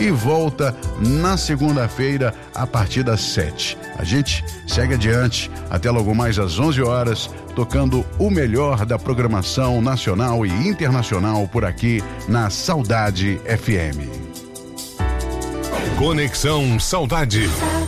e volta na segunda-feira a partir das 7. A gente segue adiante até logo mais às 11 horas, tocando o melhor da programação nacional e internacional por aqui na Saudade FM. Conexão Saudade.